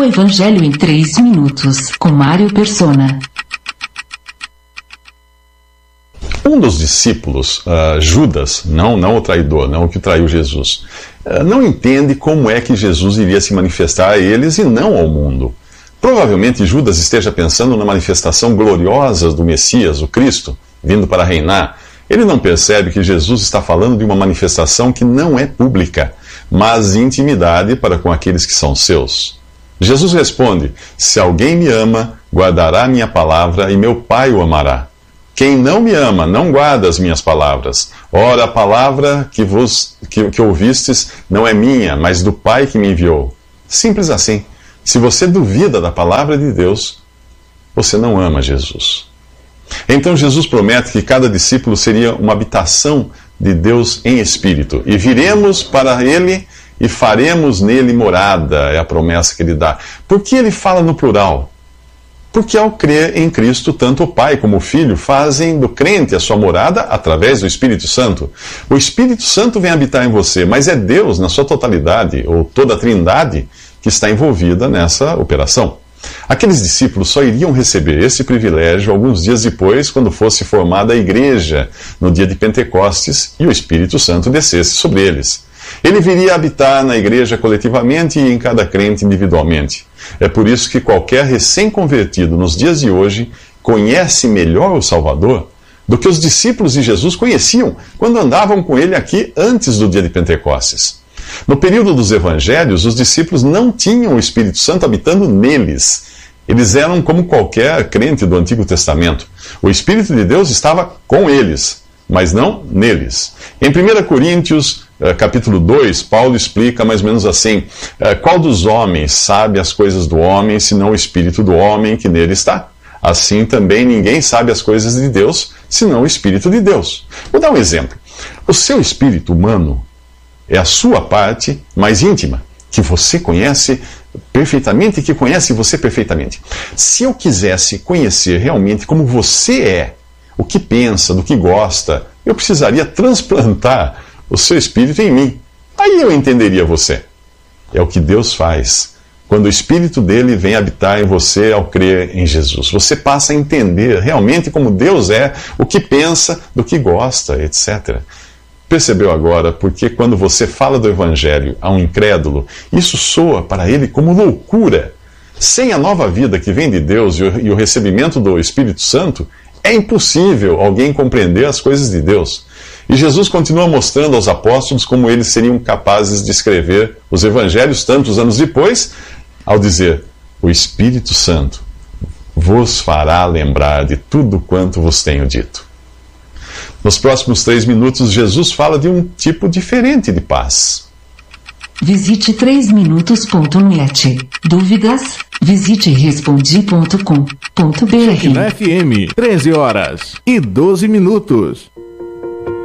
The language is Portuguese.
Evangelho em 3 minutos, com Mário Persona. Um dos discípulos, Judas, não o traidor, não o que traiu Jesus, não entende como é que Jesus iria se manifestar a eles e não ao mundo. Provavelmente Judas esteja pensando na manifestação gloriosa do Messias, o Cristo, vindo para reinar. Ele não percebe que Jesus está falando de uma manifestação que não é pública, mas de intimidade para com aqueles que são seus. Jesus responde: se alguém me ama, guardará minha palavra e meu Pai o amará. Quem não me ama, não guarda as minhas palavras. Ora, a palavra que ouvistes não é minha, mas do Pai que me enviou. Simples assim. Se você duvida da palavra de Deus, você não ama Jesus. Então Jesus promete que cada discípulo seria uma habitação de Deus em espírito. E viremos para ele e faremos nele morada, é a promessa que ele dá. Por que ele fala no plural? Porque ao crer em Cristo, tanto o Pai como o Filho fazem do crente a sua morada através do Espírito Santo. O Espírito Santo vem habitar em você, mas é Deus, na sua totalidade, ou toda a Trindade, que está envolvida nessa operação. Aqueles discípulos só iriam receber esse privilégio alguns dias depois, quando fosse formada a igreja, no dia de Pentecostes, e o Espírito Santo descesse sobre eles. Ele viria habitar na igreja coletivamente e em cada crente individualmente. É por isso que qualquer recém-convertido nos dias de hoje conhece melhor o Salvador do que os discípulos de Jesus conheciam quando andavam com ele aqui antes do dia de Pentecostes. No período dos evangelhos, os discípulos não tinham o Espírito Santo habitando neles. Eles eram como qualquer crente do Antigo Testamento. O Espírito de Deus estava com eles, mas não neles. Em 1 Coríntios, capítulo 2, Paulo explica mais ou menos assim: qual dos homens sabe as coisas do homem, senão o Espírito do homem que nele está? Assim também ninguém sabe as coisas de Deus, senão o Espírito de Deus. Vou dar um exemplo. O seu espírito humano é a sua parte mais íntima, que você conhece perfeitamente e que conhece você perfeitamente. Se eu quisesse conhecer realmente como você é, o que pensa, do que gosta, eu precisaria transplantar o seu espírito em mim. Aí eu entenderia você. É o que Deus faz quando o Espírito dele vem habitar em você ao crer em Jesus. Você passa a entender realmente como Deus é, o que pensa, do que gosta, etc. Percebeu agora porque quando você fala do Evangelho a um incrédulo, isso soa para ele como loucura. Sem a nova vida que vem de Deus e o recebimento do Espírito Santo, é impossível alguém compreender as coisas de Deus. E Jesus continua mostrando aos apóstolos como eles seriam capazes de escrever os evangelhos tantos anos depois, ao dizer: o Espírito Santo vos fará lembrar de tudo quanto vos tenho dito. Nos próximos 3 minutos, Jesus fala de um tipo diferente de paz. Visite 3minutos.net. Dúvidas? Visite respondi.com.br. Na FM, 13 horas e 12 minutos.